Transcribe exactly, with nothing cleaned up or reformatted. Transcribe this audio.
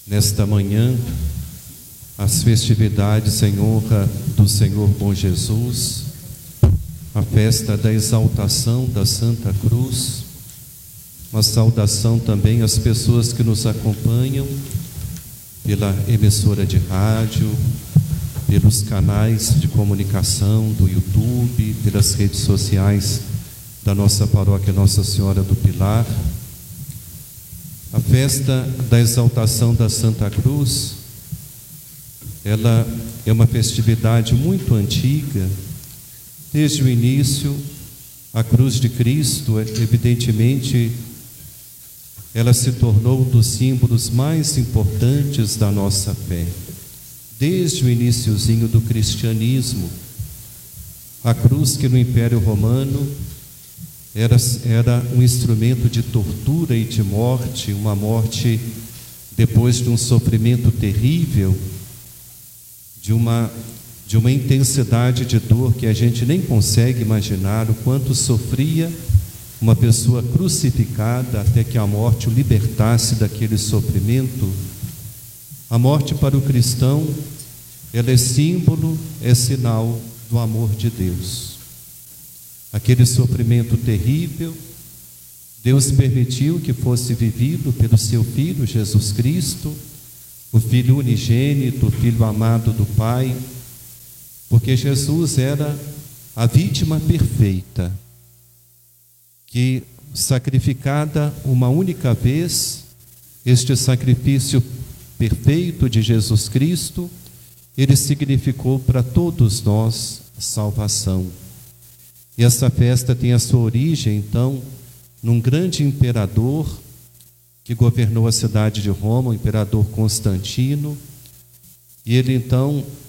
nesta manhã as festividades em honra do Senhor Bom Jesus, a festa da exaltação da Santa Cruz, uma saudação também às pessoas que nos acompanham pela emissora de rádio, pelos canais de comunicação do YouTube, pelas redes sociais da nossa paróquia Nossa Senhora do Pilar. A festa da exaltação da Santa Cruz, ela é uma festividade muito antiga. Desde o início, a cruz de Cristo, evidentemente, ela se tornou um dos símbolos mais importantes da nossa fé. Desde o iniciozinho do cristianismo, a cruz que no Império Romano era, era um instrumento de tortura e de morte, uma morte depois de um sofrimento terrível, de uma, de uma intensidade de dor que a gente nem consegue imaginar o quanto sofria uma pessoa crucificada até que a morte o libertasse daquele sofrimento. A morte para o cristão, ela é símbolo, é sinal do amor de Deus. Aquele sofrimento terrível, Deus permitiu que fosse vivido pelo seu Filho Jesus Cristo, o Filho unigênito, o Filho amado do Pai, porque Jesus era a vítima perfeita, que sacrificada uma única vez, este sacrifício perfeito de Jesus Cristo, ele significou para todos nós salvação. E essa festa tem a sua origem, então, num grande imperador que governou a cidade de Roma, o imperador Constantino, e ele então